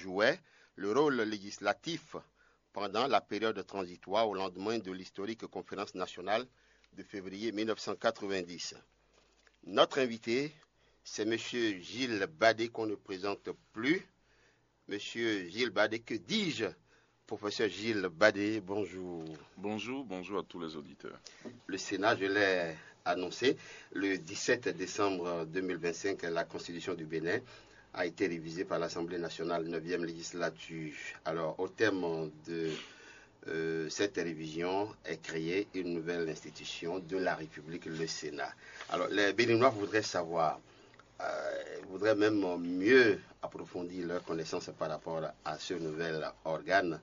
jouait le rôle législatif pendant la période transitoire au lendemain de l'historique conférence nationale de février 1990. Notre invité, c'est M. Gilles Badé, qu'on ne présente plus. M. Gilles Badé, que dis-je? Professeur Gilles Badé, bonjour. Bonjour à tous les auditeurs. Le Sénat, je l'ai annoncé, le 17 décembre 2025, la Constitution du Bénin a été révisée par l'Assemblée nationale 9e législature. Alors, au terme de cette révision est créée une nouvelle institution de la République, le Sénat. Alors, les Béninois voudraient savoir, voudraient même mieux approfondir leur connaissance par rapport à ce nouvel organe.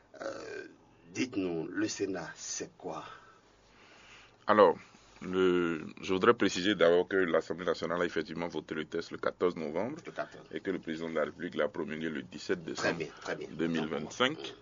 Dites-nous, le Sénat, c'est quoi? Alors, je voudrais préciser d'abord que l'Assemblée nationale a effectivement voté le texte le 14 novembre et que le président de la République l'a promulgué le 17 décembre 2025.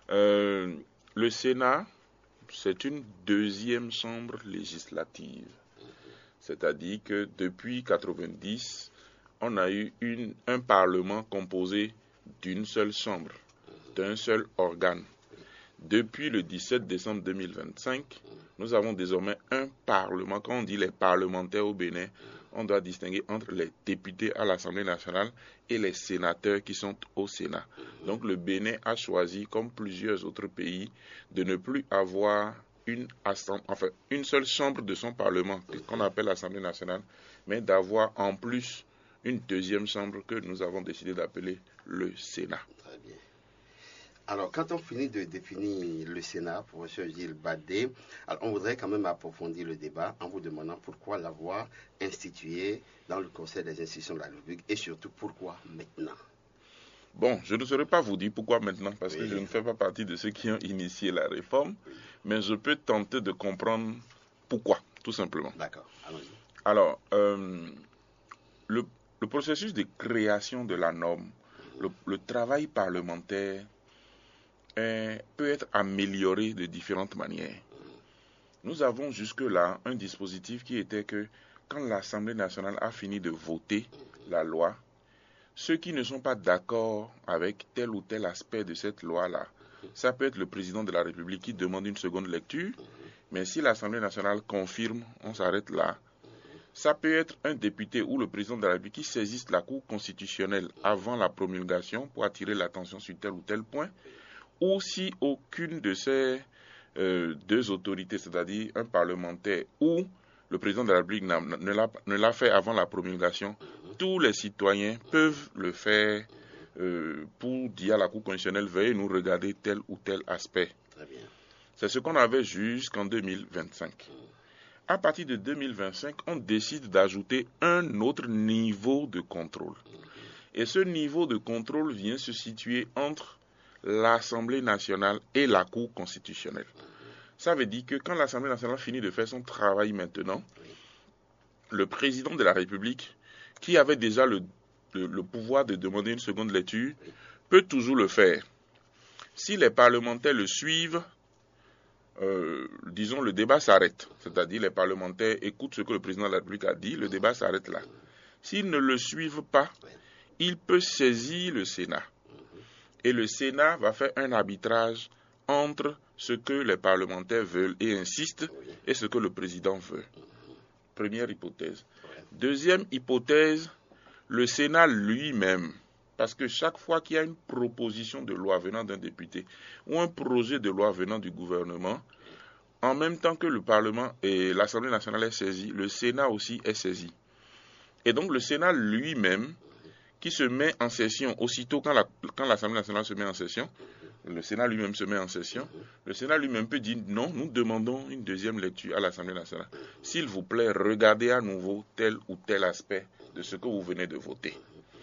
Le Sénat, c'est une deuxième chambre législative. C'est-à-dire que depuis 1990, on a eu un Parlement composé d'une seule chambre, d'un seul organe. Depuis le 17 décembre 2025, nous avons désormais un Parlement. Quand on dit les parlementaires au Bénin, on doit distinguer entre les députés à l'Assemblée nationale et les sénateurs qui sont au Sénat. Donc le Bénin a choisi, comme plusieurs autres pays, de ne plus avoir une seule chambre de son Parlement, qu'on appelle l'Assemblée nationale, mais d'avoir en plus une deuxième chambre que nous avons décidé d'appeler le Sénat. Très bien. Alors, quand on finit de définir le Sénat, professeur Gilles Badé, alors on voudrait quand même approfondir le débat en vous demandant pourquoi l'avoir institué dans le Conseil des institutions de la République et surtout pourquoi maintenant. Bon, je ne saurais pas vous dire pourquoi maintenant, parce que je ne fais pas partie de ceux qui ont initié la réforme, mais je peux tenter de comprendre pourquoi, tout simplement. D'accord, allons-y. Alors, le processus de création de la norme, le travail parlementaire peut être amélioré de différentes manières. Nous avons jusque-là un dispositif qui était que quand l'Assemblée nationale a fini de voter la loi, ceux qui ne sont pas d'accord avec tel ou tel aspect de cette loi-là, ça peut être le président de la République qui demande une seconde lecture, mais si l'Assemblée nationale confirme, on s'arrête là. Ça peut être un député ou le président de la République qui saisisse la Cour constitutionnelle avant la promulgation pour attirer l'attention sur tel ou tel point, ou si aucune de ces deux autorités, c'est-à-dire un parlementaire ou le président de la République ne l'a fait avant la promulgation, tous les citoyens peuvent le faire pour dire à la Cour constitutionnelle, veuillez nous regarder tel ou tel aspect. Très bien. C'est ce qu'on avait jusqu'en 2025. À partir de 2025, on décide d'ajouter un autre niveau de contrôle. Et ce niveau de contrôle vient se situer entre l'Assemblée nationale et la Cour constitutionnelle. Ça veut dire que quand l'Assemblée nationale finit de faire son travail maintenant, le président de la République, qui avait déjà le pouvoir de demander une seconde lecture, peut toujours le faire. Si les parlementaires le suivent, disons, le débat s'arrête. C'est-à-dire, les parlementaires écoutent ce que le président de la République a dit, le débat s'arrête là. S'ils ne le suivent pas, il peut saisir le Sénat. Et le Sénat va faire un arbitrage entre ce que les parlementaires veulent et insistent et ce que le président veut. Première hypothèse. Deuxième hypothèse, le Sénat lui-même, parce que chaque fois qu'il y a une proposition de loi venant d'un député ou un projet de loi venant du gouvernement, en même temps que le Parlement et l'Assemblée nationale est saisie, le Sénat aussi est saisi. Et donc le Sénat lui-même, qui se met en session aussitôt quand l'Assemblée nationale se met en session, le Sénat lui-même se met en session, le Sénat lui-même peut dire non, nous demandons une deuxième lecture à l'Assemblée nationale. S'il vous plaît, regardez à nouveau tel ou tel aspect de ce que vous venez de voter.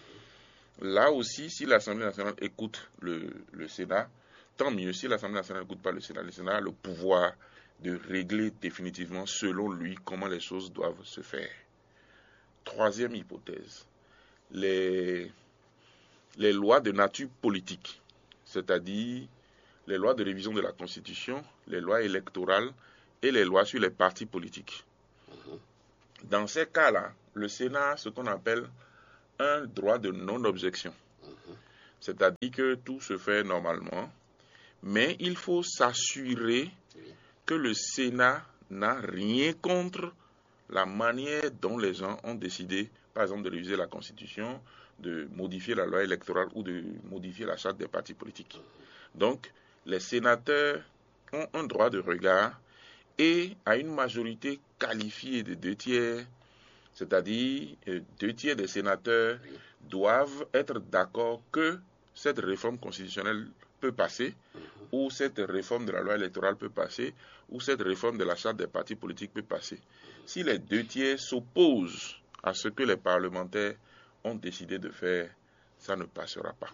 Là aussi, si l'Assemblée nationale écoute le Sénat, tant mieux. Si l'Assemblée nationale n'écoute pas le Sénat a le pouvoir de régler définitivement, selon lui, comment les choses doivent se faire. Troisième hypothèse. Les lois de nature politique, c'est-à-dire les lois de révision de la Constitution, les lois électorales et les lois sur les partis politiques. Dans ces cas-là, le Sénat a ce qu'on appelle un droit de non-objection. C'est-à-dire que tout se fait normalement, mais il faut s'assurer que le Sénat n'a rien contre la manière dont les gens ont décidé, par exemple, de réviser la Constitution, de modifier la loi électorale ou de modifier la charte des partis politiques. Donc, les sénateurs ont un droit de regard et à une majorité qualifiée de 2/3, c'est-à-dire 2/3 des sénateurs doivent être d'accord que cette réforme constitutionnelle peut passer, ou cette réforme de la loi électorale peut passer, ou cette réforme de la charte des partis politiques peut passer. Si les 2/3 s'opposent à ce que les parlementaires ont décidé de faire, ça ne passera pas.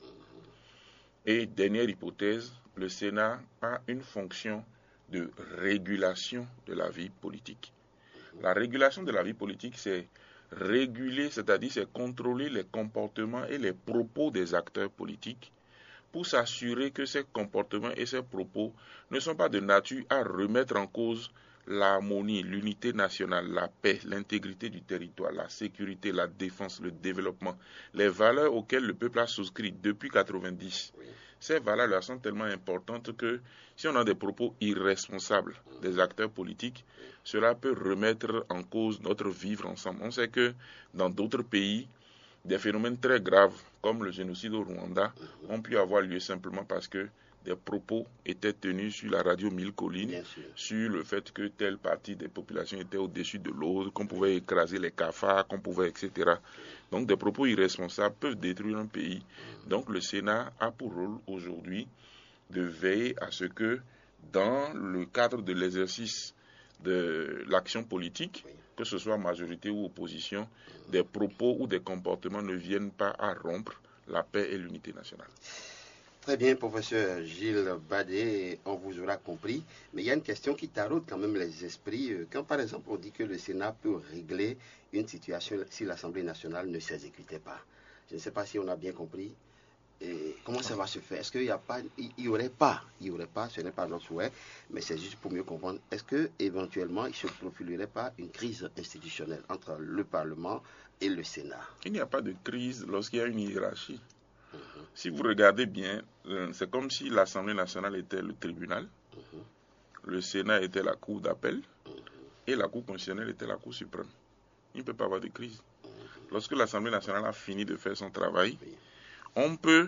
Et dernière hypothèse, le Sénat a une fonction de régulation de la vie politique. La régulation de la vie politique, c'est réguler, c'est-à-dire c'est contrôler les comportements et les propos des acteurs politiques pour s'assurer que ces comportements et ces propos ne sont pas de nature à remettre en cause l'harmonie, l'unité nationale, la paix, l'intégrité du territoire, la sécurité, la défense, le développement, les valeurs auxquelles le peuple a souscrit depuis 1990. Ces valeurs-là sont tellement importantes que si on a des propos irresponsables des acteurs politiques, cela peut remettre en cause notre vivre ensemble. On sait que dans d'autres pays, des phénomènes très graves, comme le génocide au Rwanda, ont pu avoir lieu simplement parce que des propos étaient tenus sur la radio Mille Collines, sur le fait que telle partie des populations était au-dessus de l'autre, qu'on pouvait écraser les cafards, qu'on pouvait, etc. Donc des propos irresponsables peuvent détruire un pays. Donc le Sénat a pour rôle aujourd'hui de veiller à ce que dans le cadre de l'exercice de l'action politique, que ce soit majorité ou opposition, des propos ou des comportements ne viennent pas à rompre la paix et l'unité nationale. Très bien, professeur Gilles Badé, on vous aura compris. Mais il y a une question qui taraude quand même les esprits. Quand par exemple on dit que le Sénat peut régler une situation si l'Assemblée nationale ne s'exécutait pas. Je ne sais pas si on a bien compris. Et comment ça va se faire? Est-ce qu'il n'y a pas, il y aurait pas, ce n'est pas notre souhait, mais c'est juste pour mieux comprendre. Est-ce que éventuellement il ne se profilerait pas une crise institutionnelle entre le Parlement et le Sénat? Il n'y a pas de crise lorsqu'il y a une hiérarchie. Si vous regardez bien, c'est comme si l'Assemblée nationale était le tribunal, le Sénat était la cour d'appel et la cour constitutionnelle était la cour suprême. Il ne peut pas avoir de crise. Lorsque l'Assemblée nationale a fini de faire son travail, on peut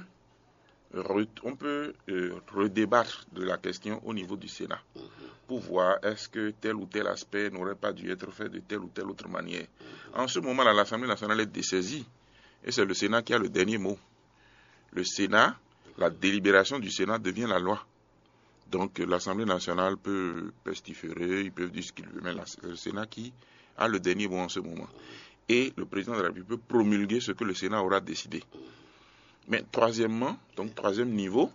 redébattre de la question au niveau du Sénat pour voir est-ce que tel ou tel aspect n'aurait pas dû être fait de telle ou telle autre manière. En ce moment-là, l'Assemblée nationale est dessaisie et c'est le Sénat qui a le dernier mot. Le Sénat, la délibération du Sénat devient la loi. Donc l'Assemblée nationale peut pestiférer, ils peuvent dire ce qu'ils veulent, mais le Sénat qui a le dernier mot en ce moment. Et le président de la République peut promulguer ce que le Sénat aura décidé. Mais troisièmement, donc troisième niveau,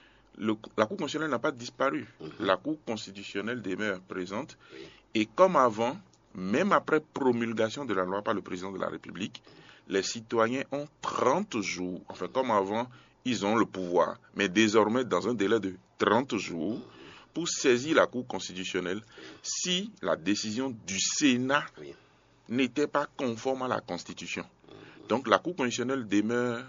la Cour constitutionnelle n'a pas disparu. La Cour constitutionnelle demeure présente. Et comme avant, même après promulgation de la loi par le président de la République, les citoyens ont 30 jours, enfin comme avant, ils ont le pouvoir, mais désormais dans un délai de 30 jours, pour saisir la Cour constitutionnelle si la décision du Sénat n'était pas conforme à la Constitution. Donc la Cour constitutionnelle demeure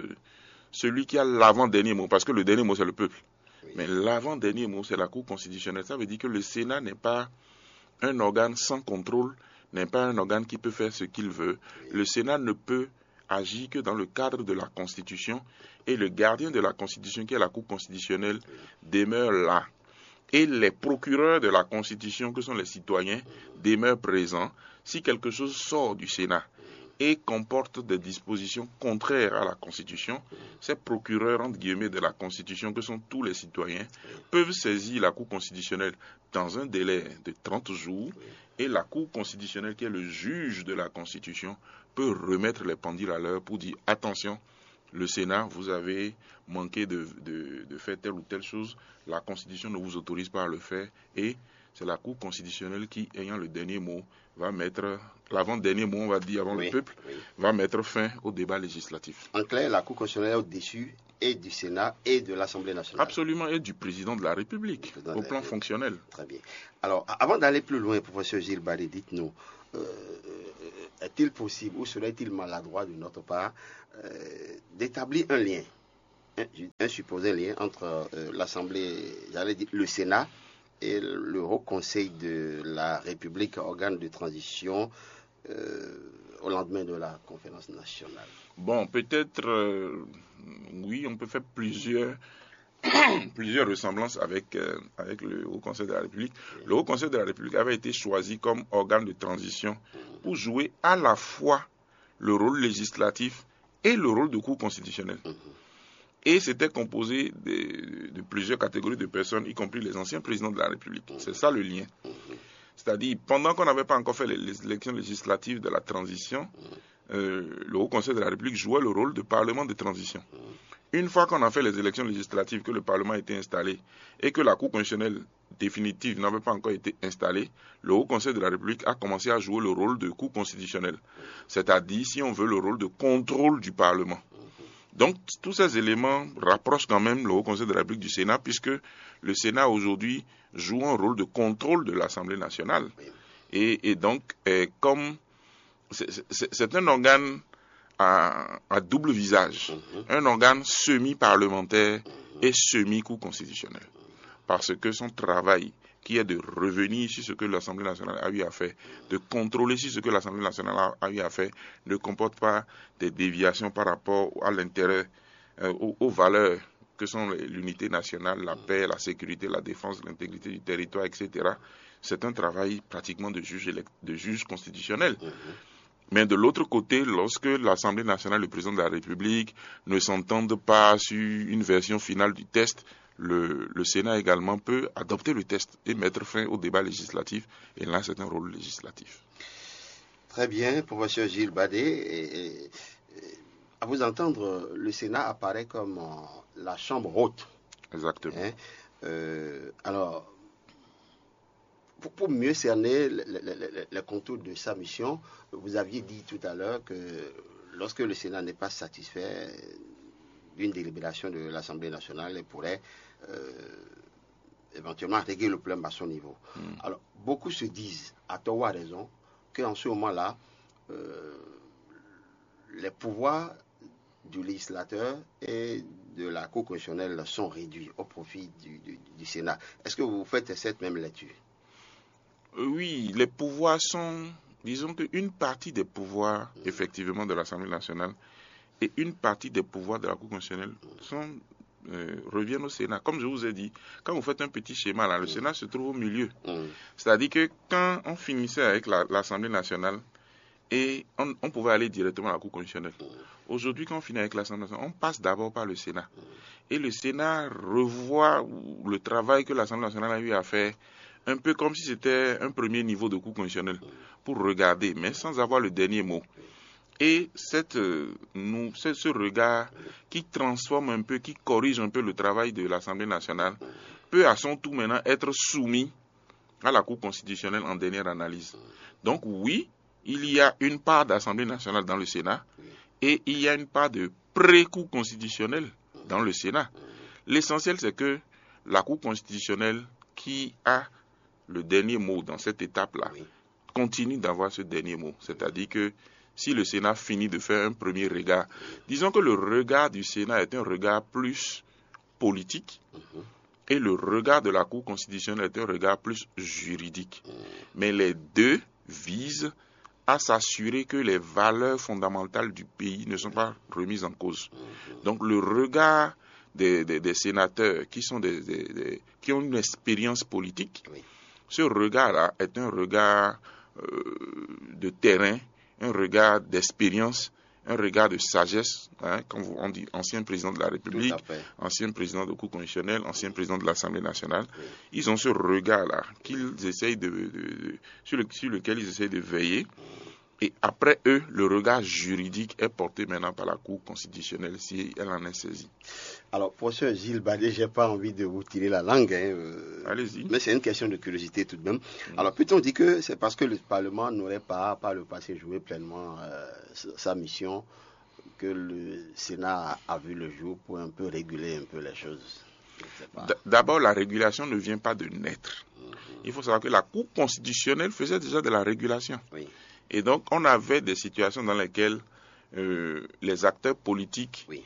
celui qui a l'avant-dernier mot, parce que le dernier mot c'est le peuple. Mais l'avant-dernier mot c'est la Cour constitutionnelle. Ça veut dire que le Sénat n'est pas un organe sans contrôle, n'est pas un organe qui peut faire ce qu'il veut. Le Sénat ne peut agir que dans le cadre de la Constitution et le gardien de la Constitution, qui est la Cour constitutionnelle, demeure là. Et les procureurs de la Constitution, que sont les citoyens, demeurent présents. Si quelque chose sort du Sénat et comporte des dispositions contraires à la Constitution, ces procureurs, entre guillemets, de la Constitution, que sont tous les citoyens, peuvent saisir la Cour constitutionnelle dans un délai de 30 jours, et la Cour constitutionnelle, qui est le juge de la Constitution, peut remettre les pendules à l'heure pour dire, attention, le Sénat, vous avez manqué de faire telle ou telle chose, la Constitution ne vous autorise pas à le faire, et c'est la Cour constitutionnelle qui, ayant le dernier mot, va mettre, l'avant-dernier mot, on va dire, avant le peuple, va mettre fin au débat législatif. En clair, la Cour constitutionnelle est au-dessus et du Sénat et de l'Assemblée nationale. Absolument, et du président de la République, au plan fonctionnel. Très bien. Alors, avant d'aller plus loin, professeur Gilles Badé, dites-nous, est-il possible ou serait-il maladroit de notre part d'établir un lien un supposé lien entre l'Assemblée, j'allais dire le Sénat et le Haut Conseil de la République, organe de transition au lendemain de la conférence nationale. Bon, peut-être, oui, on peut faire plusieurs ressemblances avec le Haut Conseil de la République. Le Haut Conseil de la République avait été choisi comme organe de transition pour jouer à la fois le rôle législatif et le rôle de Cour constitutionnelle. Et c'était composé de plusieurs catégories de personnes, y compris les anciens présidents de la République. C'est ça le lien. C'est-à-dire, pendant qu'on n'avait pas encore fait les élections législatives de la transition, le Haut Conseil de la République jouait le rôle de parlement de transition. Une fois qu'on a fait les élections législatives, que le Parlement a été installé et que la Cour constitutionnelle définitive n'avait pas encore été installée, le Haut Conseil de la République a commencé à jouer le rôle de Cour constitutionnelle. C'est-à-dire, si on veut, le rôle de contrôle du Parlement. Donc, tous ces éléments rapprochent quand même le Haut Conseil de la République du Sénat, puisque le Sénat aujourd'hui joue un rôle de contrôle de l'Assemblée nationale. Et donc, comme c'est un organe à double visage, un organe semi-parlementaire et semi-cour constitutionnel. Parce que son travail, qui est de revenir sur ce que l'Assemblée nationale a eu à faire, de contrôler si ce que l'Assemblée nationale a eu à faire ne comporte pas des déviations par rapport à l'intérêt, aux valeurs que sont l'unité nationale, la paix, la sécurité, la défense, l'intégrité du territoire, etc. C'est un travail pratiquement de juge constitutionnel. Mais de l'autre côté, lorsque l'Assemblée nationale et le président de la République ne s'entendent pas sur une version finale du test, le Sénat également peut adopter le test et mettre fin au débat législatif. Et là, c'est un rôle législatif. Très bien, professeur Gilles Badé. À vous entendre, le Sénat apparaît comme la chambre haute. Exactement. Alors, pour mieux cerner les contours de sa mission, vous aviez dit tout à l'heure que lorsque le Sénat n'est pas satisfait d'une délibération de l'Assemblée nationale, il pourrait éventuellement régler le problème à son niveau. Alors, beaucoup se disent, à tort ou à raison, qu'en ce moment-là, les pouvoirs du législateur et de la Cour constitutionnelle sont réduits au profit du Sénat. Est-ce que vous faites cette même lecture? Oui, les pouvoirs sont, disons qu'une partie des pouvoirs, effectivement, de l'Assemblée nationale et une partie des pouvoirs de la Cour constitutionnelle reviennent au Sénat. Comme je vous ai dit, quand vous faites un petit schéma, là, le Sénat se trouve au milieu. C'est-à-dire que quand on finissait avec l'Assemblée nationale, et on pouvait aller directement à la Cour constitutionnelle. Aujourd'hui, quand on finit avec l'Assemblée nationale, on passe d'abord par le Sénat. Et le Sénat revoit le travail que l'Assemblée nationale a eu à faire, un peu comme si c'était un premier niveau de Cour constitutionnelle, pour regarder, mais sans avoir le dernier mot. Et ce regard qui transforme un peu, qui corrige un peu le travail de l'Assemblée nationale, peut à son tour maintenant être soumis à la Cour constitutionnelle en dernière analyse. Donc oui, il y a une part d'Assemblée nationale dans le Sénat et il y a une part de pré-Cour constitutionnelle dans le Sénat. L'essentiel, c'est que la Cour constitutionnelle, qui a le dernier mot dans cette étape-là, continue d'avoir ce dernier mot. C'est-à-dire que si le Sénat finit de faire un premier regard, disons que le regard du Sénat est un regard plus politique et le regard de la Cour constitutionnelle est un regard plus juridique. Mais les deux visent à s'assurer que les valeurs fondamentales du pays ne sont pas remises en cause. Donc le regard des sénateurs qui ont une expérience politique, ce regard-là est un regard de terrain, un regard d'expérience, un regard de sagesse, comme on dit, ancien président de la République, ancien président de Cour constitutionnelle, ancien président de l'Assemblée nationale. Ils ont ce regard-là sur lequel ils essayent de veiller. Et après eux, le regard juridique est porté maintenant par la Cour constitutionnelle si elle en est saisie. Alors, professeur Gilles Badé, je n'ai pas envie de vous tirer la langue. Allez-y. Mais c'est une question de curiosité tout de même. Alors, peut-on dire que c'est parce que le Parlement n'aurait pas, par le passé, joué pleinement sa mission que le Sénat a vu le jour pour un peu réguler un peu les choses? D'abord, la régulation ne vient pas de naître. Il faut savoir que la Cour constitutionnelle faisait déjà de la régulation. Oui. Et donc, on avait des situations dans lesquelles les acteurs politiques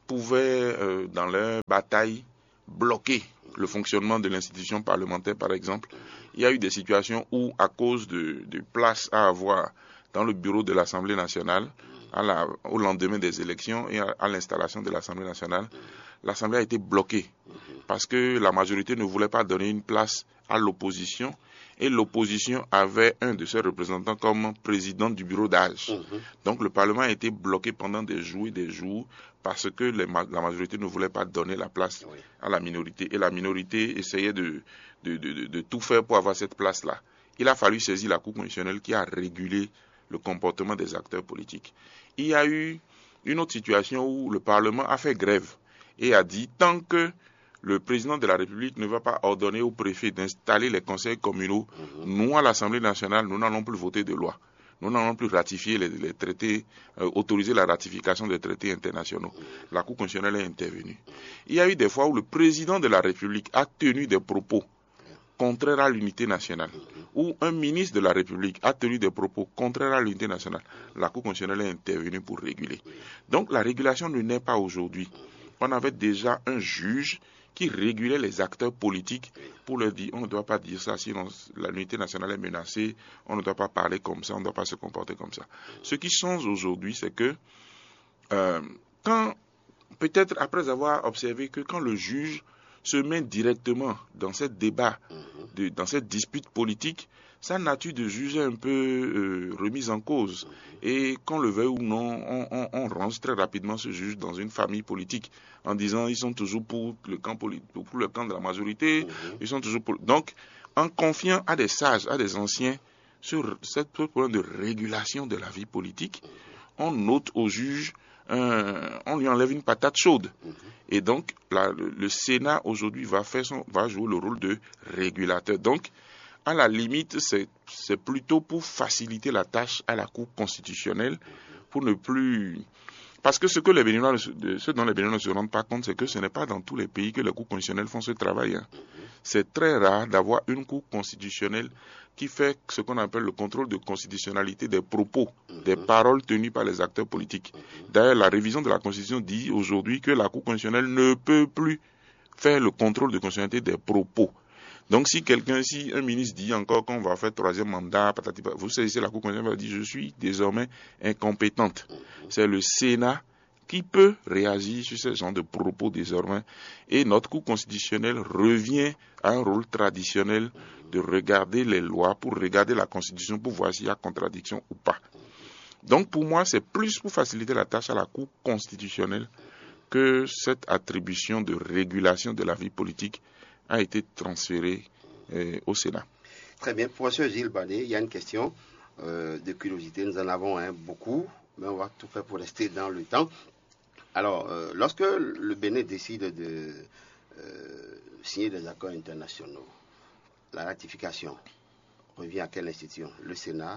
pouvaient, dans leur bataille, bloquer le fonctionnement de l'institution parlementaire, par exemple. Il y a eu des situations où, à cause de places à avoir dans le bureau de l'Assemblée nationale, au lendemain des élections et à l'installation de l'Assemblée nationale, l'Assemblée a été bloquée parce que la majorité ne voulait pas donner une place à l'opposition et l'opposition avait un de ses représentants comme président du bureau d'âge. Donc le Parlement a été bloqué pendant des jours et des jours parce que la majorité ne voulait pas donner la place à la minorité et la minorité essayait de tout faire pour avoir cette place-là. Il a fallu saisir la Cour constitutionnelle qui a régulé le comportement des acteurs politiques. Il y a eu une autre situation où le Parlement a fait grève et a dit tant que le président de la République ne va pas ordonner au préfet d'installer les conseils communaux, nous, à l'Assemblée nationale, nous n'allons plus voter de loi. Nous n'allons plus ratifier les traités, autoriser la ratification des traités internationaux. La Cour constitutionnelle est intervenue. Il y a eu des fois où le président de la République a tenu des propos contraires à l'unité nationale, ou un ministre de la République a tenu des propos contraires à l'unité nationale. La Cour constitutionnelle est intervenue pour réguler. Donc la régulation ne naît pas aujourd'hui. On avait déjà un juge qui régulait les acteurs politiques pour leur dire on ne doit pas dire ça, sinon l'unité nationale est menacée, on ne doit pas parler comme ça, on ne doit pas se comporter comme ça. Ce qui change aujourd'hui, c'est que quand, peut-être après avoir observé que quand le juge se met directement dans ce débat, dans cette dispute politique, sa nature de juge est un peu remise en cause. Et qu'on le veuille ou non, on range très rapidement ce juge dans une famille politique en disant ils sont toujours pour le camp de la majorité, ils sont toujours pour... Donc, en confiant à des sages, à des anciens sur ce problème de régulation de la vie politique, on ôte au juge, on lui enlève une patate chaude. Et donc, le Sénat aujourd'hui va jouer le rôle de régulateur. Donc, à la limite, c'est plutôt pour faciliter la tâche à la Cour constitutionnelle, pour ne plus... Parce que ce dont les Béninois ne se rendent pas compte, c'est que ce n'est pas dans tous les pays que les cours constitutionnelles font ce travail. C'est très rare d'avoir une Cour constitutionnelle qui fait ce qu'on appelle le contrôle de constitutionnalité des propos, des paroles tenues par les acteurs politiques. D'ailleurs, la révision de la Constitution dit aujourd'hui que la Cour constitutionnelle ne peut plus faire le contrôle de constitutionnalité des propos. Donc si un ministre dit encore qu'on va faire 3e mandat, vous saisissez la Cour constitutionnelle, va dire je suis désormais incompétente. C'est le Sénat qui peut réagir sur ce genre de propos désormais. Et notre Cour constitutionnelle revient à un rôle traditionnel de regarder les lois, pour regarder la Constitution, pour voir s'il y a contradiction ou pas. Donc pour moi, c'est plus pour faciliter la tâche à la Cour constitutionnelle que cette attribution de régulation de la vie politique a été transféré au Sénat. Très bien. Professeur Gilles Badé, il y a une question de curiosité. Nous en avons beaucoup, mais on va tout faire pour rester dans le temps. Alors, lorsque le Bénin décide de signer des accords internationaux, la ratification revient à quelle institution? Le Sénat,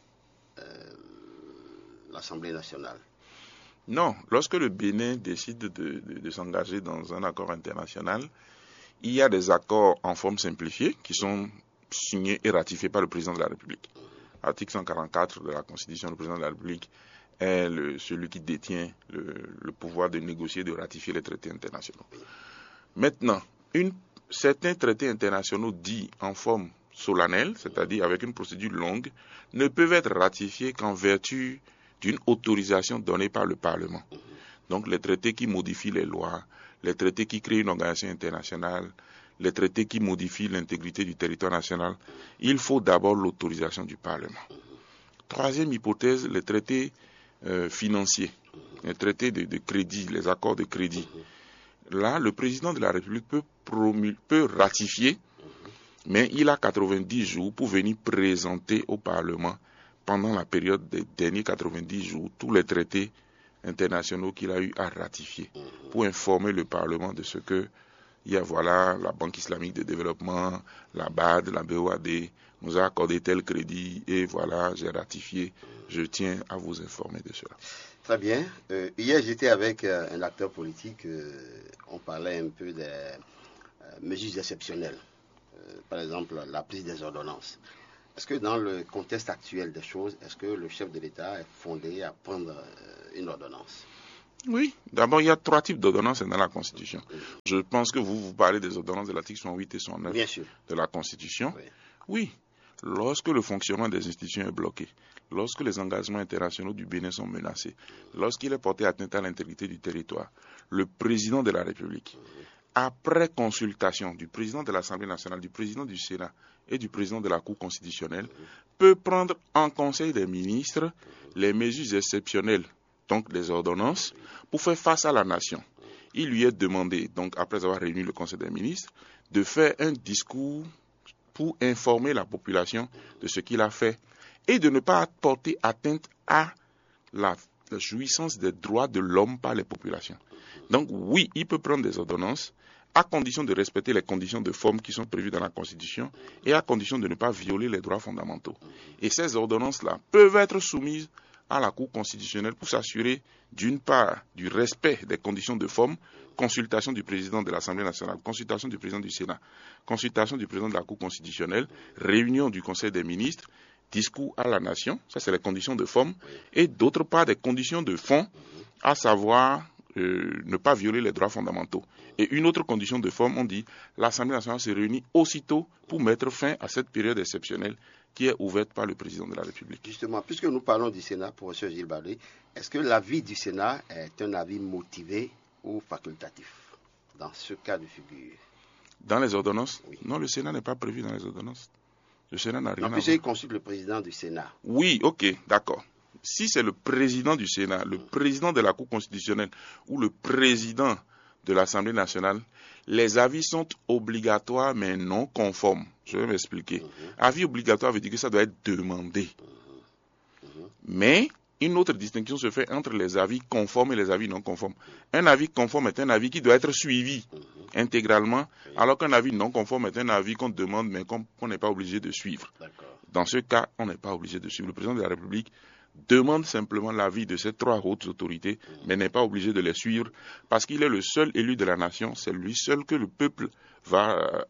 l'Assemblée nationale? Non. Lorsque le Bénin décide de s'engager dans un accord international, il y a des accords en forme simplifiée qui sont signés et ratifiés par le président de la République. Article 144 de la Constitution, le président de la République est celui qui détient le pouvoir de négocier, de ratifier les traités internationaux. Maintenant, certains traités internationaux dits en forme solennelle, c'est-à-dire avec une procédure longue, ne peuvent être ratifiés qu'en vertu d'une autorisation donnée par le Parlement. Donc les traités qui modifient les lois, les traités qui créent une organisation internationale, les traités qui modifient l'intégrité du territoire national, il faut d'abord l'autorisation du Parlement. Troisième hypothèse, les traités financiers, les traités de crédit, les accords de crédit. Là, le président de la République peut ratifier, mais il a 90 jours pour venir présenter au Parlement, pendant la période des derniers 90 jours, tous les traités internationaux qu'il a eu à ratifier, pour informer le Parlement de ce que il y a, voilà, la Banque islamique de développement, la BAD, la BOAD, nous a accordé tel crédit et voilà, j'ai ratifié. Je tiens à vous informer de cela. Très bien. Hier, j'étais avec un acteur politique. On parlait un peu des mesures exceptionnelles. Par exemple, la prise des ordonnances. Est-ce que dans le contexte actuel des choses, est-ce que le chef de l'État est fondé à prendre une ordonnance? Oui, d'abord, il y a 3 types d'ordonnances dans la Constitution. Je pense que vous parlez des ordonnances de l'article 108 et 109 de la Constitution. Oui, lorsque le fonctionnement des institutions est bloqué, lorsque les engagements internationaux du Bénin sont menacés, lorsqu'il est porté atteinte à l'intégrité du territoire, le président de la République, après consultation du président de l'Assemblée nationale, du président du Sénat et du président de la Cour constitutionnelle, peut prendre en Conseil des ministres les mesures exceptionnelles, donc les ordonnances, pour faire face à la nation. Il lui est demandé, donc après avoir réuni le Conseil des ministres, de faire un discours pour informer la population de ce qu'il a fait et de ne pas porter atteinte à la jouissance des droits de l'homme par les populations. Donc oui, il peut prendre des ordonnances à condition de respecter les conditions de forme qui sont prévues dans la Constitution et à condition de ne pas violer les droits fondamentaux. Et ces ordonnances-là peuvent être soumises à la Cour constitutionnelle pour s'assurer d'une part du respect des conditions de forme, consultation du président de l'Assemblée nationale, consultation du président du Sénat, consultation du président de la Cour constitutionnelle, réunion du Conseil des ministres, discours à la nation, ça c'est les conditions de forme, et d'autre part des conditions de fond, à savoir ne pas violer les droits fondamentaux. Et une autre condition de forme, on dit, l'Assemblée nationale se réunit aussitôt pour mettre fin à cette période exceptionnelle qui est ouverte par le président de la République. Justement, puisque nous parlons du Sénat, professeur Gilles Badé, est-ce que l'avis du Sénat est un avis motivé ou facultatif dans ce cas de figure? Dans les ordonnances? Oui. Non, le Sénat n'est pas prévu dans les ordonnances. Le Sénat n'a rien à voir. Puisqu'il consulte le président du Sénat. Oui, ok, d'accord. Si c'est le président du Sénat, le président de la Cour constitutionnelle ou le président de l'Assemblée nationale, les avis sont obligatoires mais non conformes. Je vais m'expliquer. Avis obligatoire veut dire que ça doit être demandé. Mais une autre distinction se fait entre les avis conformes et les avis non conformes. Un avis conforme est un avis qui doit être suivi intégralement, alors qu'un avis non conforme est un avis qu'on demande mais qu'on n'est pas obligé de suivre. Dans ce cas, on n'est pas obligé de suivre. Le président de la République demande simplement l'avis de ces 3 hautes autorités, mais n'est pas obligé de les suivre, parce qu'il est le seul élu de la nation. C'est lui seul que le peuple va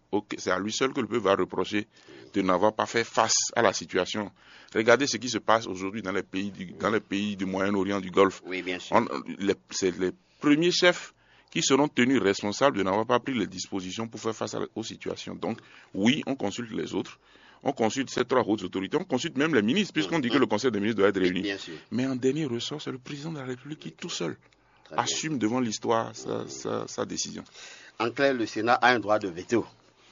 reprocher de n'avoir pas fait face à la situation. Regardez ce qui se passe aujourd'hui dans les pays du Moyen-Orient, du Golfe. Oui, bien sûr. C'est les premiers chefs qui seront tenus responsables de n'avoir pas pris les dispositions pour faire face aux situations. Donc, oui, on consulte les autres. On consulte ces 3 hautes autorités, on consulte même les ministres, puisqu'on dit que le Conseil des ministres doit être réuni. Mais en dernier ressort, c'est le président de la République qui, tout seul, assume devant l'histoire sa décision. En clair, le Sénat a un droit de veto.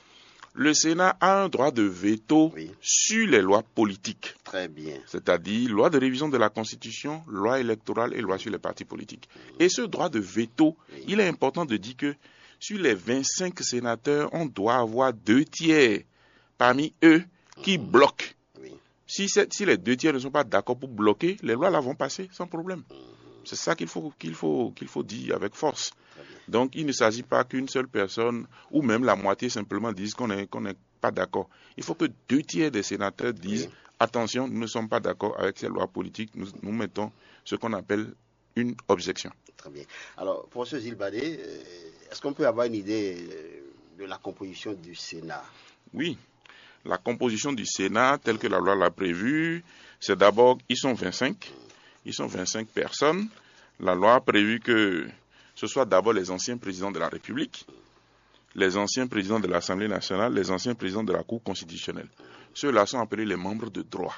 Le Sénat a un droit de veto sur les lois politiques. Très bien. C'est-à-dire loi de révision de la Constitution, loi électorale et loi sur les partis politiques. Et ce droit de veto, il est important de dire que sur les 25 sénateurs, on doit avoir 2 tiers parmi eux qui bloquent. Si les 2 tiers ne sont pas d'accord pour bloquer, les lois là vont passer sans problème. C'est ça qu'il faut dire avec force. Donc il ne s'agit pas qu'une seule personne ou même la moitié simplement dise qu'on n'est pas d'accord. Il faut que 2 tiers des sénateurs disent attention, nous ne sommes pas d'accord avec ces lois politiques, nous mettons ce qu'on appelle une objection. Très bien. Alors, professeur Gilles Badé, est-ce qu'on peut avoir une idée de la composition du Sénat? Oui. La composition du Sénat, telle que la loi l'a prévue, c'est d'abord, ils sont 25 personnes. La loi a prévu que ce soit d'abord les anciens présidents de la République, les anciens présidents de l'Assemblée nationale, les anciens présidents de la Cour constitutionnelle. Ceux-là sont appelés les membres de droit.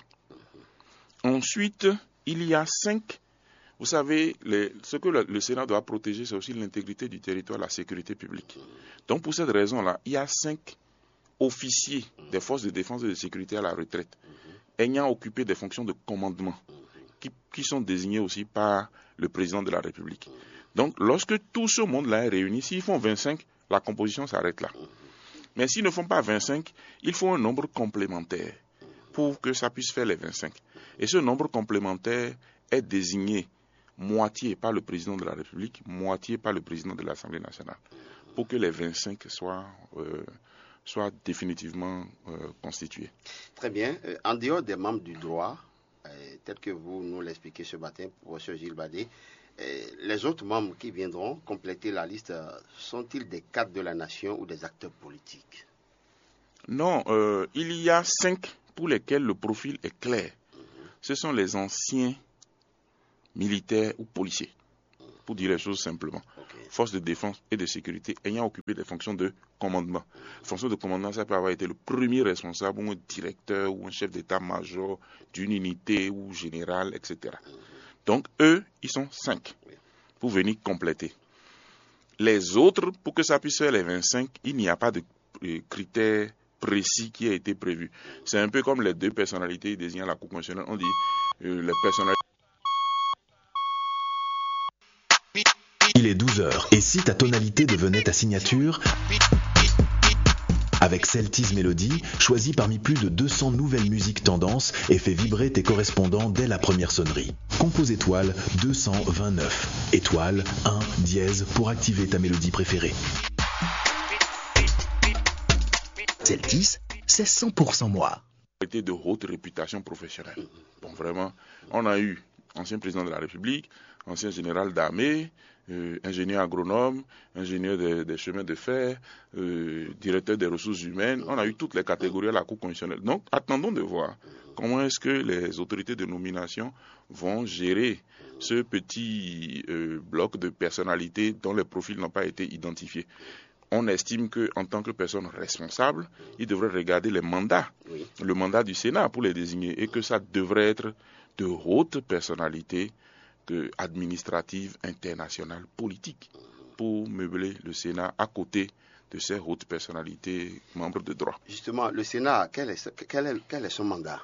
Ensuite, il y a 5. Vous savez, ce que le Sénat doit protéger, c'est aussi l'intégrité du territoire, la sécurité publique. Donc, pour cette raison-là, il y a 5 officiers des forces de défense et de sécurité à la retraite, ayant occupé des fonctions de commandement, qui sont désignés aussi par le président de la République. Donc, lorsque tout ce monde-là est réuni, s'ils font 25, la composition s'arrête là. Mais s'ils ne font pas 25, il faut un nombre complémentaire pour que ça puisse faire les 25. Et ce nombre complémentaire est désigné moitié par le président de la République, moitié par le président de l'Assemblée nationale, pour que les 25 soient définitivement constitués. Très bien. En dehors des membres du droit, tel que vous nous l'expliquez ce matin, professeur Gilles Badé, les autres membres qui viendront compléter la liste, sont-ils des cadres de la nation ou des acteurs politiques? Non, il y a 5 pour lesquels le profil est clair. Ce sont les anciens militaires ou policiers. pour dire les choses simplement. Forces de défense et de sécurité ayant occupé des fonctions de commandement. Fonction de commandement, ça peut avoir été le premier responsable ou un directeur ou un chef d'état-major d'une unité ou général, etc. Donc, eux, ils sont 5 pour venir compléter. Les autres, pour que ça puisse faire les 25, il n'y a pas de critères précis qui a été prévu. C'est un peu comme les 2 personnalités désignées à la Cour constitutionnelle. On dit les personnalités. Il est 12h. Et si ta tonalité devenait ta signature? Avec Celtiz Melody, choisis parmi plus de 200 nouvelles musiques tendances et fais vibrer tes correspondants dès la première sonnerie. Compose étoile 229, étoile 1 dièse pour activer ta mélodie préférée. Celtiz, c'est 100% moi. De haute réputation professionnelle. Bon, vraiment, on a eu ancien président de la République, ancien général d'armée, ingénieur agronome, ingénieur des chemins de fer, directeur des ressources humaines. On a eu toutes les catégories à la Cour constitutionnelle. Donc, attendons de voir comment est-ce que les autorités de nomination vont gérer ce petit bloc de personnalités dont les profils n'ont pas été identifiés. On estime qu'en tant que personne responsable, il devrait regarder les mandats, le mandat du Sénat pour les désigner, et que ça devrait être de hautes personnalités administratives, internationales, politiques, pour meubler le Sénat à côté de ces hautes personnalités membres de droit. Justement, le Sénat, quel est son mandat?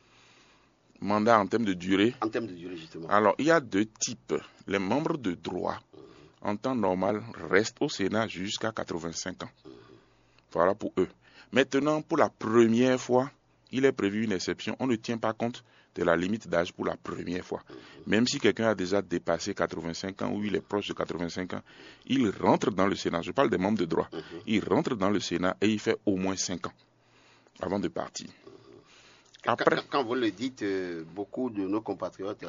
Mandat en termes de durée? En termes de durée, justement. Alors, il y a 2 types. Les membres de droit, en temps normal, restent au Sénat jusqu'à 85 ans. Voilà pour eux. Maintenant, pour la première fois, il est prévu une exception. On ne tient pas compte de la limite d'âge pour la première fois. Même si quelqu'un a déjà dépassé 85 ans ou il est proche de 85 ans, il rentre dans le Sénat. Je parle des membres de droit. Il rentre dans le Sénat et il fait au moins 5 ans avant de partir. Après, quand vous le dites, beaucoup de nos compatriotes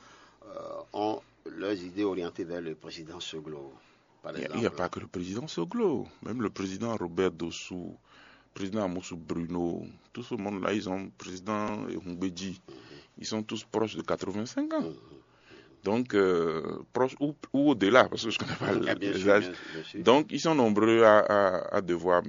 ont leurs idées orientées vers le président Soglo. Il n'y a pas que le président Soglo. Même le président Robert Dossou, le président Amoussou Bruno, tout ce monde-là, ils ont le président Humbedji. Ils sont tous proches de 85 ans. Donc, proches ou au-delà, parce que je ne connais pas les âges. Donc, ils sont nombreux à devoir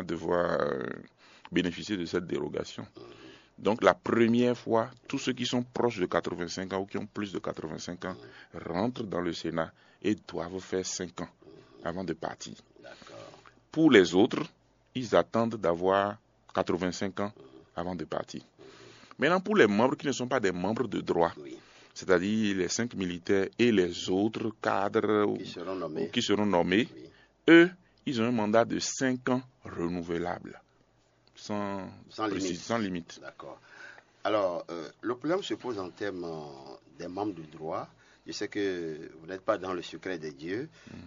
bénéficier de cette dérogation. Donc, la première fois, tous ceux qui sont proches de 85 ans ou qui ont plus de 85 ans rentrent dans le Sénat et doivent faire 5 ans avant de partir. Pour les autres, ils attendent d'avoir 85 ans avant de partir. Maintenant, pour les membres qui ne sont pas des membres de droit, c'est-à-dire les 5 militaires et les autres cadres qui seront nommés, eux, ils ont un mandat de 5 ans renouvelable, sans limite. D'accord. Alors, le problème se pose en termes des membres de droit. Je sais que vous n'êtes pas dans le secret des dieux.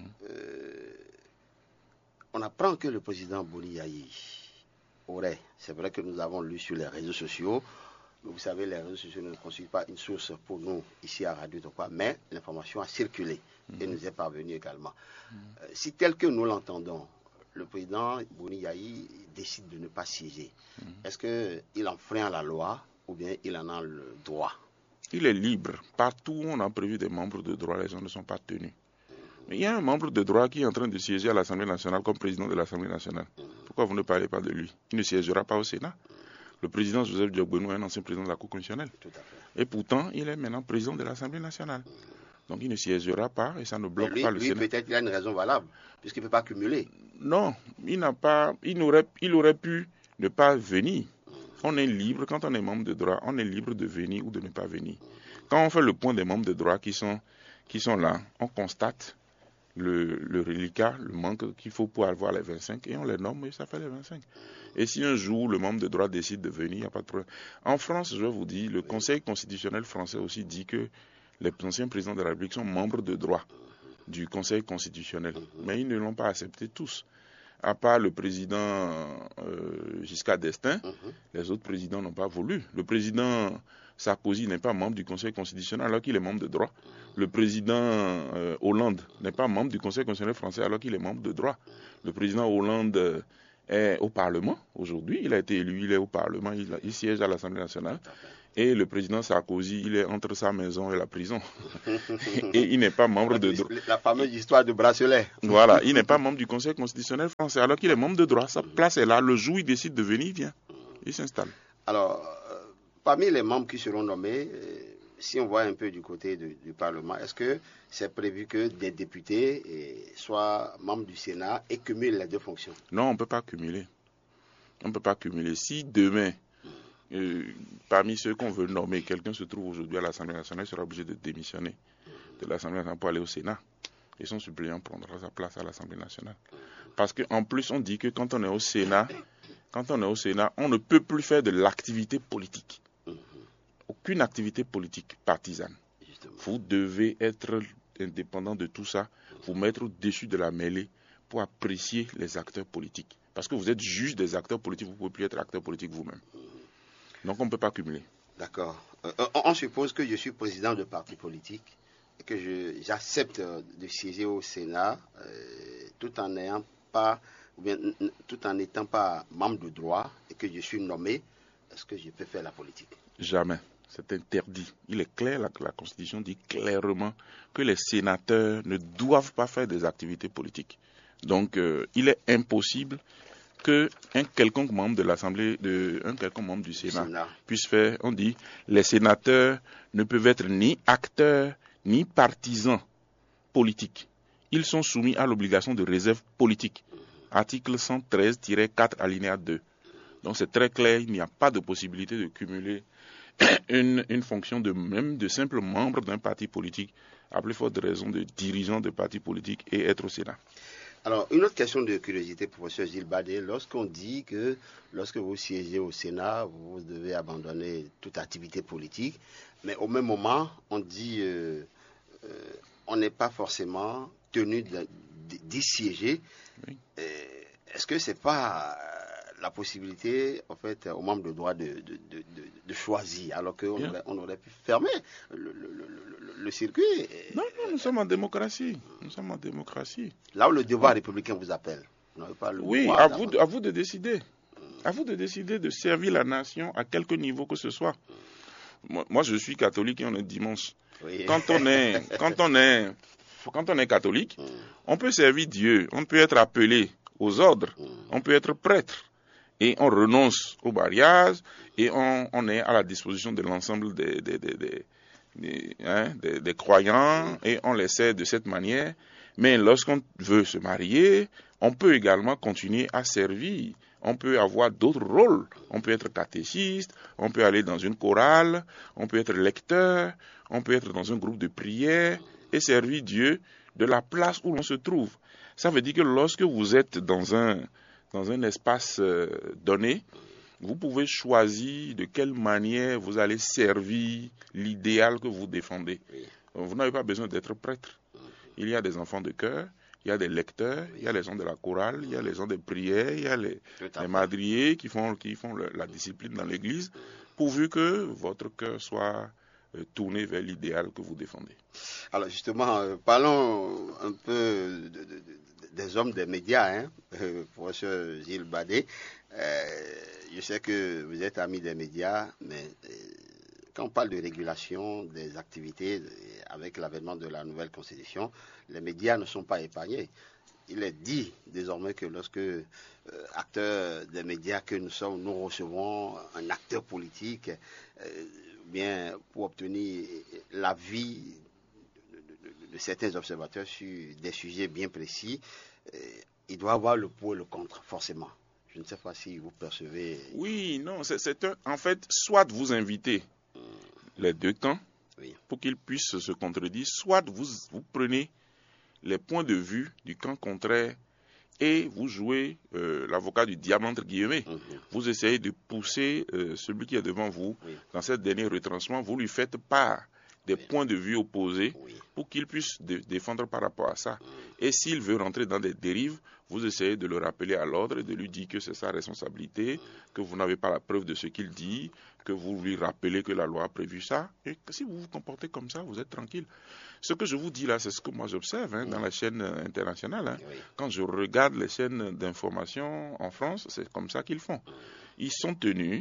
On apprend que le président Boni Yayi aurait, c'est vrai que nous avons lu sur les réseaux sociaux, mais vous savez, les réseaux sociaux ne constituent pas une source pour nous ici à Radio Tokwa, mais l'information a circulé et nous est parvenue également. Si tel que nous l'entendons, le président Boni Yayi décide de ne pas siéger, est-ce qu'il enfreint la loi ou bien il en a le droit? Il est libre. Partout où on a prévu des membres de droit, les gens ne sont pas tenus. Mais il y a un membre de droit qui est en train de siéger à l'Assemblée nationale comme président de l'Assemblée nationale. Pourquoi vous ne parlez pas de lui? Il ne siégera pas au Sénat. Le président Joseph Diogbenou est un ancien président de la Cour constitutionnelle. Tout à fait. Et pourtant, il est maintenant président de l'Assemblée nationale. Donc il ne siégera pas et ça ne bloque pas le Sénat. Peut-être qu'il a une raison valable, puisqu'il ne peut pas cumuler. Non, il aurait pu ne pas venir. On est libre, quand on est membre de droit, on est libre de venir ou de ne pas venir. Quand on fait le point des membres de droit qui sont là, on constate le reliquat, le manque qu'il faut pour avoir les 25 et on les nomme et ça fait les 25. Et si un jour le membre de droit décide de venir, il n'y a pas de problème. En France, je vous dis, le Conseil constitutionnel français aussi dit que les anciens présidents de la République sont membres de droit du Conseil constitutionnel. Mais ils ne l'ont pas accepté tous. À part le président Giscard d'Estaing, les autres présidents n'ont pas voulu. Le président Sarkozy n'est pas membre du Conseil constitutionnel alors qu'il est membre de droit. Le président Hollande n'est pas membre du Conseil constitutionnel français alors qu'il est membre de droit. Le président Hollande est au Parlement aujourd'hui. Il a été élu, il est au Parlement, il siège à l'Assemblée nationale. Et le président Sarkozy, il est entre sa maison et la prison. Et il n'est pas membre de... La fameuse histoire de bracelet. Voilà, il n'est pas membre du Conseil constitutionnel français, alors qu'il est membre de droit. Sa place est là. Le jour où il décide de venir, il vient. Il s'installe. Alors, parmi les membres qui seront nommés, si on voit un peu du côté du Parlement, est-ce que c'est prévu que des députés soient membres du Sénat et cumulent les deux fonctions? Non, on ne peut pas cumuler. On ne peut pas cumuler. Si demain, parmi ceux qu'on veut nommer, quelqu'un se trouve aujourd'hui à l'Assemblée nationale, il sera obligé de démissionner de l'Assemblée nationale pour aller au Sénat. Et son suppléant prendra sa place à l'Assemblée nationale. Parce qu'en plus, on dit que quand on est au Sénat, on ne peut plus faire de l'activité politique. Aucune activité politique partisane. Vous devez être indépendant de tout ça, vous mettre au-dessus de la mêlée pour apprécier les acteurs politiques. Parce que vous êtes juge des acteurs politiques, vous ne pouvez plus être acteur politique vous-même. Donc on ne peut pas cumuler. D'accord. On suppose que je suis président de parti politique et que j'accepte de siéger au Sénat tout en n'étant pas membre de droit et que je suis nommé. Est-ce que je peux faire la politique? Jamais. C'est interdit. Il est clair, la Constitution dit clairement que les sénateurs ne doivent pas faire des activités politiques. Donc, il est impossible qu'un quelconque membre de l'Assemblée, un quelconque membre du Sénat puisse faire, on dit, les sénateurs ne peuvent être ni acteurs, ni partisans politiques. Ils sont soumis à l'obligation de réserve politique. Article 113-4 alinéa 2. Donc, c'est très clair, il n'y a pas de possibilité de cumuler une fonction de simple membre d'un parti politique, à plus forte raison de dirigeant de parti politique et être au Sénat. Alors, une autre question de curiosité, professeur Gilles Badé, lorsqu'on dit que lorsque vous siégez au Sénat, vous devez abandonner toute activité politique, mais au même moment, on dit on n'est pas forcément tenu d'y siéger. Oui. Est-ce que c'est pas la possibilité, en fait, aux membres de droit de choisir, alors qu'on aurait pu fermer le circuit? Non, nous sommes en démocratie. Là où le devoir républicain vous appelle. Oui, à vous de décider. À vous de décider de servir la nation à quelque niveau que ce soit. Moi, je suis catholique et on est dimanche. Oui. Quand on est catholique, on peut servir Dieu, on peut être appelé aux ordres, on peut être prêtre. Et on renonce au mariage et on est à la disposition de l'ensemble des croyants et on les sert de cette manière. Mais lorsqu'on veut se marier, on peut également continuer à servir. On peut avoir d'autres rôles. On peut être catéchiste, on peut aller dans une chorale, on peut être lecteur, on peut être dans un groupe de prière et servir Dieu de la place où l'on se trouve. Ça veut dire que lorsque vous êtes dans un espace donné, vous pouvez choisir de quelle manière vous allez servir l'idéal que vous défendez. Vous n'avez pas besoin d'être prêtre. Il y a des enfants de chœur, il y a des lecteurs, il y a les gens de la chorale, il y a les gens de prière, il y a les madriers qui font la discipline dans l'église, pourvu que votre cœur soit tourné vers l'idéal que vous défendez. Alors justement, parlons un peu des hommes des médias, professeur Gilles Badé. Je sais que vous êtes ami des médias, mais quand on parle de régulation des activités avec l'avènement de la nouvelle constitution, les médias ne sont pas épargnés. Il est dit désormais que lorsque acteurs des médias que nous sommes, nous recevons un acteur politique, bien pour obtenir l'avis de certains observateurs sur des sujets bien précis, il doit avoir le pour et le contre, forcément. Je ne sais pas si vous percevez... Oui, non, en fait, soit vous invitez les deux camps pour qu'ils puissent se contredire, soit vous prenez les points de vue du camp contraire et vous jouez l'avocat du diable entre guillemets. Vous essayez de pousser celui qui est devant vous dans cette dernière retranchement, vous lui faites part des points de vue opposés pour qu'il puisse défendre par rapport à ça. Et s'il veut rentrer dans des dérives, vous essayez de le rappeler à l'ordre et de lui dire que c'est sa responsabilité, que vous n'avez pas la preuve de ce qu'il dit, que vous lui rappelez que la loi a prévu ça. Et que si vous vous comportez comme ça, vous êtes tranquille. Ce que je vous dis là, c'est ce que moi j'observe dans la chaîne internationale. Quand je regarde les chaînes d'information en France, c'est comme ça qu'ils font. Ils sont tenus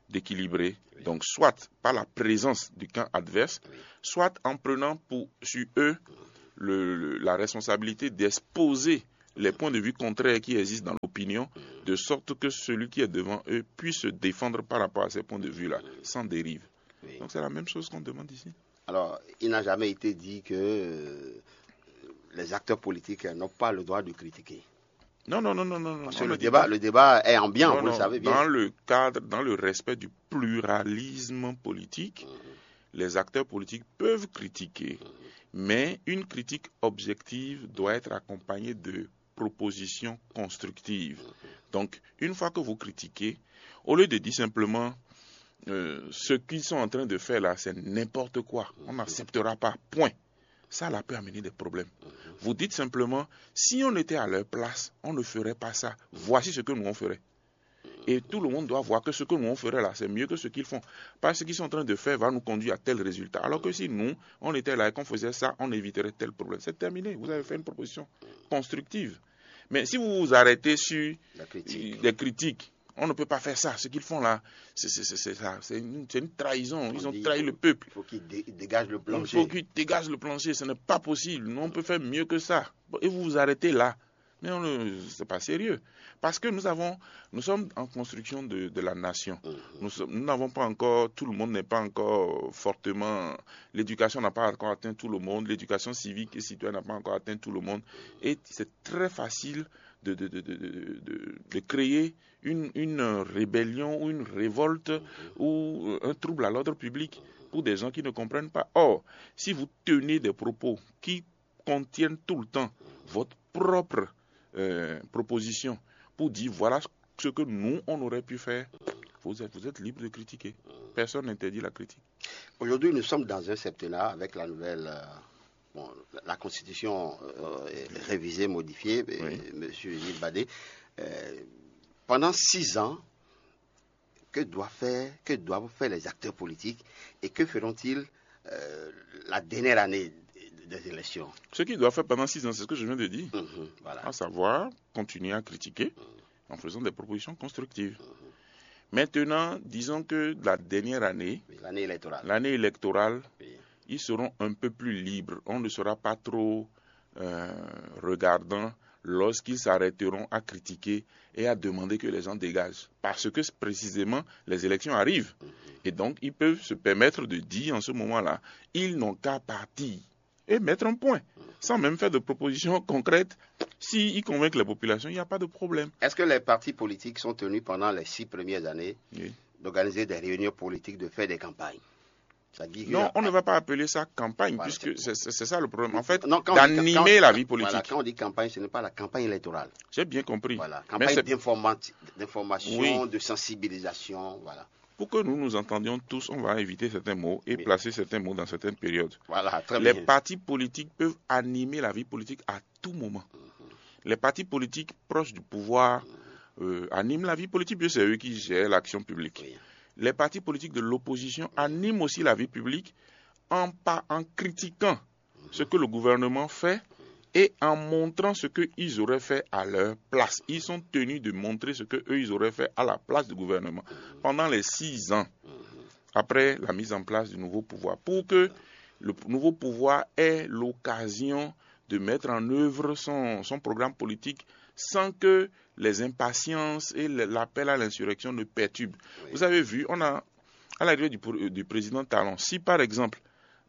d'équilibrer, donc soit par la présence du camp adverse, soit en prenant sur eux la responsabilité d'exposer les points de vue contraires qui existent dans l'opinion, de sorte que celui qui est devant eux puisse se défendre par rapport à ces points de vue-là, sans dérive. Donc c'est la même chose qu'on demande ici. Alors, il n'a jamais été dit que les acteurs politiques n'ont pas le droit de critiquer. Non. Parce que le débat est ambiant, vous le savez bien. Dans le cadre, dans le respect du pluralisme politique, les acteurs politiques peuvent critiquer, mais une critique objective doit être accompagnée de propositions constructives. Donc, une fois que vous critiquez, au lieu de dire simplement ce qu'ils sont en train de faire là, c'est n'importe quoi, on n'acceptera pas, point. Ça peut amener des problèmes. Vous dites simplement, si on était à leur place, on ne ferait pas ça. Voici ce que nous on ferait. Et tout le monde doit voir que ce que nous on ferait là, c'est mieux que ce qu'ils font. Parce que ce qu'ils sont en train de faire va nous conduire à tel résultat. Alors que si nous, on était là et qu'on faisait ça, on éviterait tel problème. C'est terminé. Vous avez fait une proposition constructive. Mais si vous vous arrêtez sur les critiques, on ne peut pas faire ça. Ce qu'ils font là, c'est une trahison. Ils ont trahi le peuple. Il faut qu'ils dégagent le plancher. Il faut qu'ils dégagent le plancher. Ce n'est pas possible. Nous, on peut faire mieux que ça. Et vous vous arrêtez là. Mais ce n'est pas sérieux. Parce que nous sommes en construction de la nation. Nous n'avons pas encore, tout le monde n'est pas encore fortement, l'éducation n'a pas encore atteint tout le monde, l'éducation civique et citoyenne n'a pas encore atteint tout le monde. Et c'est très facile de créer une rébellion ou une révolte ou un trouble à l'ordre public pour des gens qui ne comprennent pas. Or, si vous tenez des propos qui contiennent tout le temps votre propre proposition pour dire voilà ce que nous on aurait pu faire, vous êtes libre de critiquer. Personne n'interdit la critique. Aujourd'hui, nous sommes dans un septennat avec la nouvelle la constitution révisée, modifiée, M. Gilles Badé. Pendant 6 ans, que doivent faire les acteurs politiques et que feront-ils la dernière année des élections? Ce qu'ils doivent faire pendant 6 ans, c'est ce que je viens de dire. Voilà. À savoir, continuer à critiquer en faisant des propositions constructives. Maintenant, disons que la dernière année, l'année électorale, ils seront un peu plus libres. On ne sera pas trop regardant lorsqu'ils s'arrêteront à critiquer et à demander que les gens dégagent. Parce que précisément, les élections arrivent. Et donc, ils peuvent se permettre de dire en ce moment-là, ils n'ont qu'à partir et mettre un point, sans même faire de propositions concrètes. S'ils convainquent la population, il n'y a pas de problème. Est-ce que les partis politiques sont tenus pendant les 6 premières années d'organiser des réunions politiques, de faire des campagnes? Non, on ne va pas appeler ça campagne, puisque c'est ça le problème. En fait, d'animer la vie politique. Voilà, quand on dit campagne, ce n'est pas la campagne électorale. J'ai bien compris. Voilà, campagne d'information, de sensibilisation, voilà. Pour que nous nous entendions tous, on va éviter certains mots et placer certains mots dans certaines périodes. Voilà, très bien. Les partis politiques peuvent animer la vie politique à tout moment. Les partis politiques proches du pouvoir animent la vie politique, parce que c'est eux qui gèrent l'action publique. Oui. Les partis politiques de l'opposition animent aussi la vie publique en critiquant ce que le gouvernement fait et en montrant ce qu'ils auraient fait à leur place. Ils sont tenus de montrer ce qu'eux, ils auraient fait à la place du gouvernement pendant les 6 ans après la mise en place du nouveau pouvoir, pour que le nouveau pouvoir ait l'occasion de mettre en œuvre son programme politique sans que les impatiences et l'appel à l'insurrection ne perturbent. Oui. Vous avez vu, on a, à l'arrivée du président Talon, si par exemple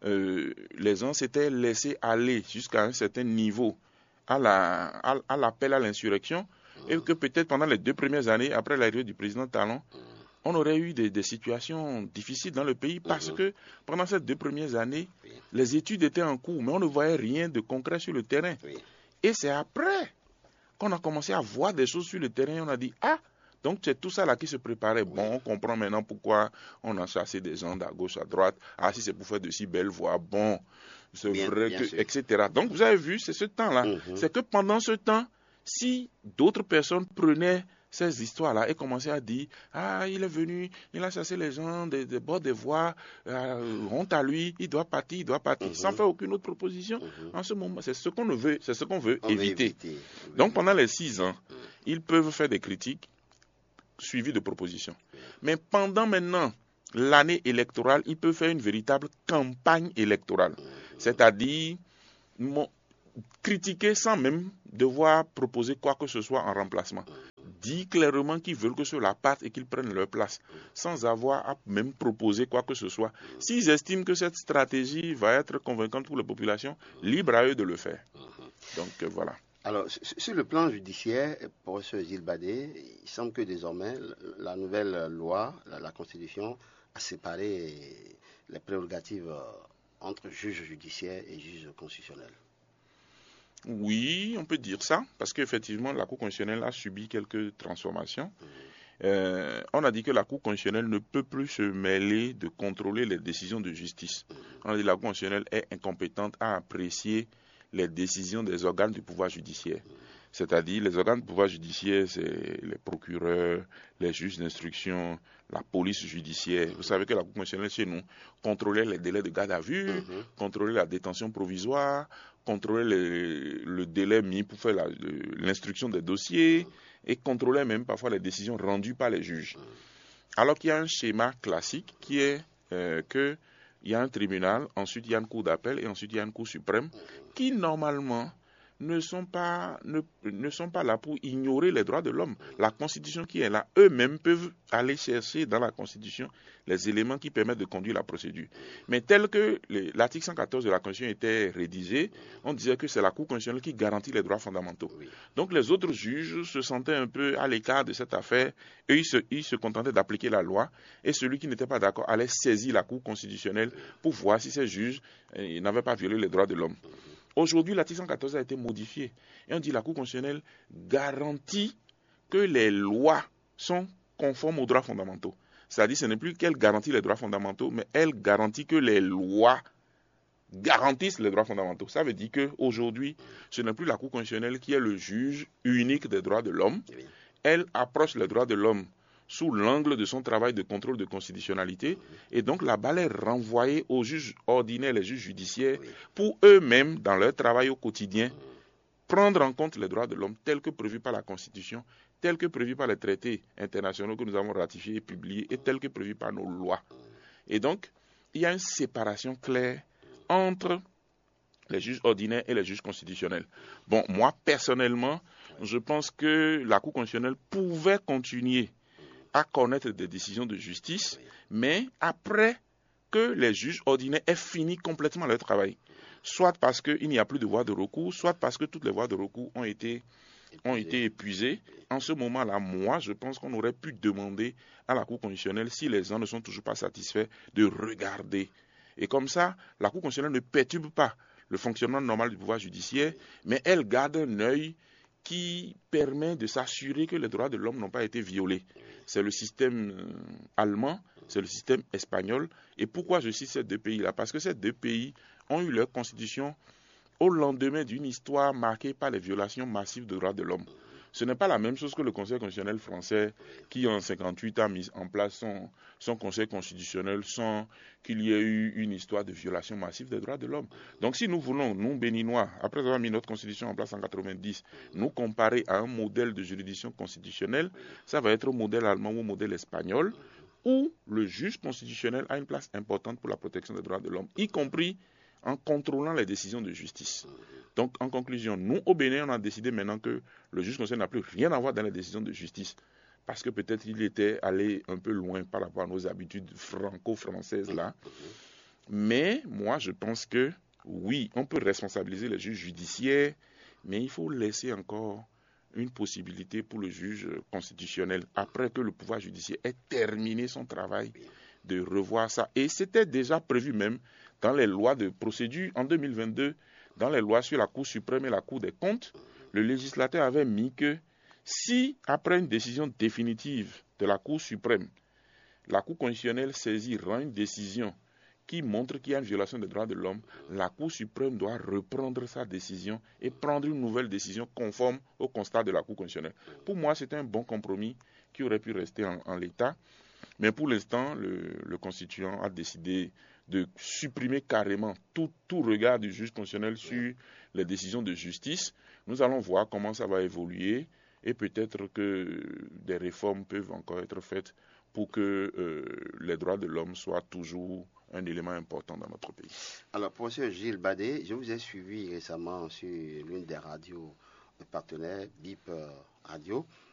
les gens s'étaient laissés aller jusqu'à un certain niveau à l'appel à l'insurrection, et que peut-être pendant les 2 premières années, après l'arrivée du président Talon, on aurait eu des situations difficiles dans le pays, parce que pendant ces 2 premières années, les études étaient en cours, mais on ne voyait rien de concret sur le terrain. Et c'est après qu'on a commencé à voir des choses sur le terrain, on a dit, donc c'est tout ça là qui se préparait. Bon, on comprend maintenant pourquoi on a chassé des gens d'à gauche à droite. Si c'est pour faire de si belles voix, bon, c'est vrai que, sûr. Etc. Donc vous avez vu, c'est ce temps-là. C'est que pendant ce temps, si d'autres personnes prenaient ces histoires-là et commençaient à dire, il est venu, il a chassé les gens des bords des voies, honte à lui, il doit partir, sans faire aucune autre proposition. En ce moment, c'est ce qu'on veut éviter. Donc pendant les 6 ans, ils peuvent faire des critiques suivi de propositions. Mais pendant maintenant l'année électorale, il peut faire une véritable campagne électorale. C'est-à-dire critiquer sans même devoir proposer quoi que ce soit en remplacement. Dit clairement qu'ils veulent que cela parte et qu'ils prennent leur place, sans avoir à même proposer quoi que ce soit. S'ils estiment que cette stratégie va être convaincante pour la population, libre à eux de le faire. Donc voilà. Alors, sur le plan judiciaire, professeur Gilles Badé, il semble que désormais, la nouvelle loi, la Constitution, a séparé les prérogatives entre juges judiciaires et juges constitutionnels. Oui, on peut dire ça, parce qu'effectivement, la Cour constitutionnelle a subi quelques transformations. On a dit que la Cour constitutionnelle ne peut plus se mêler de contrôler les décisions de justice. On a dit que la Cour constitutionnelle est incompétente à apprécier les décisions des organes du pouvoir judiciaire. C'est-à-dire, les organes du pouvoir judiciaire, c'est les procureurs, les juges d'instruction, la police judiciaire. Vous savez que la Cour constitutionnelle chez nous contrôlait les délais de garde à vue, contrôlait la détention provisoire, contrôlait le délai mis pour faire l'instruction des dossiers et contrôlait même parfois les décisions rendues par les juges. Alors qu'il y a un schéma classique qui est qu'il y a un tribunal, ensuite il y a une cour d'appel et ensuite il y a une cour suprême qui normalement ne sont pas là pour ignorer les droits de l'homme. La Constitution qui est là, eux-mêmes peuvent aller chercher dans la Constitution les éléments qui permettent de conduire la procédure. Mais tel que l'article 114 de la Constitution était rédigé, on disait que c'est la Cour constitutionnelle qui garantit les droits fondamentaux. Donc les autres juges se sentaient un peu à l'écart de cette affaire, eux ils se contentaient d'appliquer la loi, et celui qui n'était pas d'accord allait saisir la Cour constitutionnelle pour voir si ces juges n'avaient pas violé les droits de l'homme. Aujourd'hui, l'article 114 a été modifié. Et on dit que la Cour constitutionnelle garantit que les lois sont conformes aux droits fondamentaux. C'est-à-dire que ce n'est plus qu'elle garantit les droits fondamentaux, mais elle garantit que les lois garantissent les droits fondamentaux. Ça veut dire qu'aujourd'hui, ce n'est plus la Cour constitutionnelle qui est le juge unique des droits de l'homme. Elle approche les droits de l'homme sous l'angle de son travail de contrôle de constitutionnalité, et donc la balle est renvoyée aux juges ordinaires, les juges judiciaires, pour eux-mêmes, dans leur travail au quotidien, prendre en compte les droits de l'homme tels que prévus par la Constitution, tels que prévus par les traités internationaux que nous avons ratifiés et publiés, et tels que prévus par nos lois. Et donc, il y a une séparation claire entre les juges ordinaires et les juges constitutionnels. Bon, moi, personnellement, je pense que la Cour constitutionnelle pouvait continuer à connaître des décisions de justice, mais après que les juges ordinaires aient fini complètement leur travail. Soit parce qu'il n'y a plus de voies de recours, soit parce que toutes les voies de recours ont été épuisées. En ce moment-là, moi, je pense qu'on aurait pu demander à la Cour constitutionnelle, si les gens ne sont toujours pas satisfaits, de regarder. Et comme ça, la Cour constitutionnelle ne perturbe pas le fonctionnement normal du pouvoir judiciaire, mais elle garde un œil qui permet de s'assurer que les droits de l'homme n'ont pas été violés. C'est le système allemand, c'est le système espagnol. Et pourquoi je cite ces deux pays-là? Parce que ces deux pays ont eu leur constitution au lendemain d'une histoire marquée par les violations massives des droits de l'homme. Ce n'est pas la même chose que le Conseil constitutionnel français qui, en 1958, a mis en place son Conseil constitutionnel sans qu'il y ait eu une histoire de violation massive des droits de l'homme. Donc si nous voulons, nous, Béninois, après avoir mis notre constitution en place en 1990, nous comparer à un modèle de juridiction constitutionnelle, ça va être au modèle allemand ou au modèle espagnol, où le juge constitutionnel a une place importante pour la protection des droits de l'homme, y compris en contrôlant les décisions de justice. Donc, en conclusion, nous, au Bénin, on a décidé maintenant que le juge constitutionnel n'a plus rien à voir dans les décisions de justice, parce que peut-être il était allé un peu loin par rapport à nos habitudes franco-françaises là. Mais moi, je pense que, oui, on peut responsabiliser les juges judiciaires, mais il faut laisser encore une possibilité pour le juge constitutionnel, après que le pouvoir judiciaire ait terminé son travail, de revoir ça. Et c'était déjà prévu même dans les lois de procédure en 2022, dans les lois sur la Cour suprême et la Cour des comptes, le législateur avait mis que si, après une décision définitive de la Cour suprême, la Cour constitutionnelle saisie rend une décision qui montre qu'il y a une violation des droits de l'homme, la Cour suprême doit reprendre sa décision et prendre une nouvelle décision conforme au constat de la Cour constitutionnelle. Pour moi, c'est un bon compromis qui aurait pu rester en l'état. Mais pour l'instant, le constituant a décidé de supprimer carrément tout regard du juge constitutionnel sur les décisions de justice. Nous allons voir comment ça va évoluer. et peut-être que des réformes peuvent encore être faites pour que les droits de l'homme soient toujours un élément important dans notre pays. Alors, professeur Gilles Badé, je vous ai suivi récemment sur l'une des radios partenaires, BIP Radio.